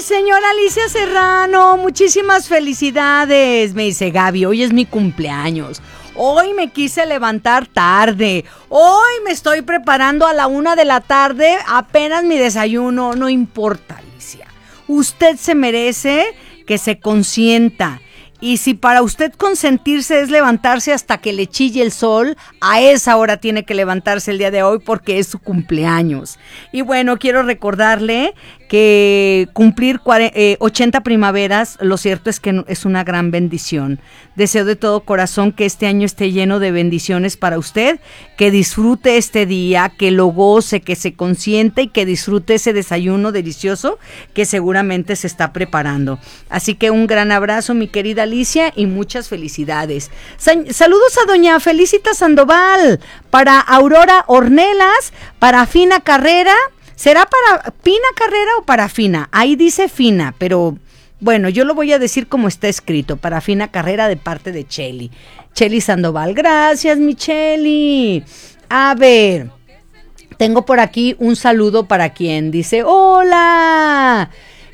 señora Alicia Serrano, muchísimas felicidades. Me dice Gaby, hoy es mi cumpleaños. Hoy me quise levantar tarde. Hoy me estoy preparando a la 1 de la tarde, apenas mi desayuno. No importa, Alicia. Usted se merece que se consienta. Y si para usted consentirse es levantarse hasta que le chille el sol, a esa hora tiene que levantarse el día de hoy porque es su cumpleaños. Y bueno, quiero recordarle que cumplir 80 primaveras, lo cierto es que es una gran bendición. Deseo de todo corazón que este año esté lleno de bendiciones para usted, que disfrute este día, que lo goce, que se consiente y que disfrute ese desayuno delicioso que seguramente se está preparando. Así que un gran abrazo, mi querida Alicia, y muchas felicidades. Saludos a doña Felicita Sandoval, para Aurora Ornelas, para Fina Carrera. ¿Será para Pina Carrera o para Fina? Ahí dice Fina, pero bueno, yo lo voy a decir como está escrito, para Fina Carrera de parte de Cheli. Cheli Sandoval, gracias mi Cheli. A ver, tengo por aquí un saludo para quien dice, hola,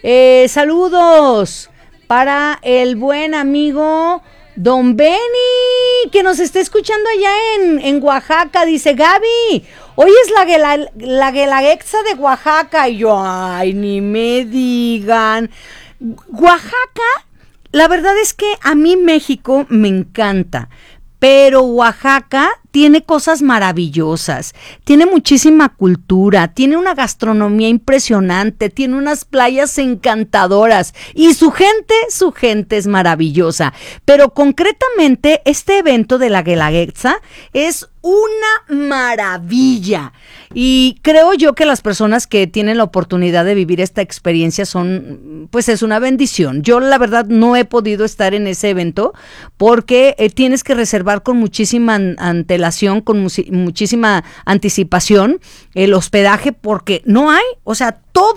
saludos para el buen amigo Don Benny, que nos está escuchando allá en Oaxaca. Dice, Gaby, hoy es la Guelaguetza de Oaxaca. Y yo, ay, ni me digan. Oaxaca, la verdad es que a mí México me encanta, pero Oaxaca tiene cosas maravillosas, tiene muchísima cultura, tiene una gastronomía impresionante, tiene unas playas encantadoras y su gente es maravillosa. Pero concretamente este evento de la Guelaguetza es una maravilla y creo yo que las personas que tienen la oportunidad de vivir esta experiencia pues es una bendición. Yo la verdad no he podido estar en ese evento porque tienes que reservar con muchísima antelación, con muchísima anticipación el hospedaje porque no hay, o sea,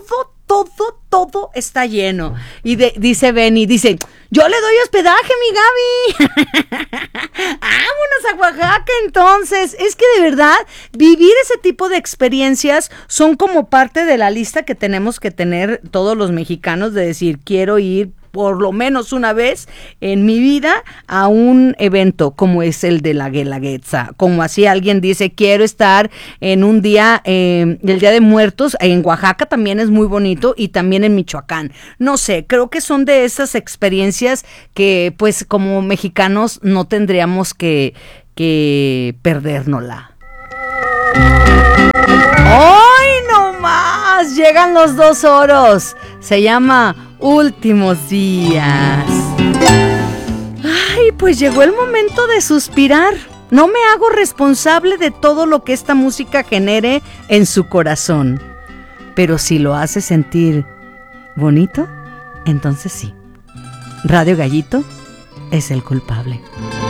todo está lleno. Y dice Benny, dice, yo le doy hospedaje, mi Gaby. Vámonos a Oaxaca entonces. Es que de verdad, vivir ese tipo de experiencias son como parte de la lista que tenemos que tener todos los mexicanos de decir, quiero ir por lo menos una vez en mi vida a un evento como es el de la Guelaguetza. Como así alguien dice, quiero estar en un día, el Día de Muertos, en Oaxaca también es muy bonito y también en Michoacán. No sé, creo que son de esas experiencias que pues como mexicanos no tendríamos que perdérnosla. ¡Ay, no más! Llegan los 2 oros. Se llama Últimos Días. Ay, pues llegó el momento de suspirar. No me hago responsable de todo lo que esta música genere en su corazón. Pero si lo hace sentir bonito, entonces sí. Radio Gallito es el culpable.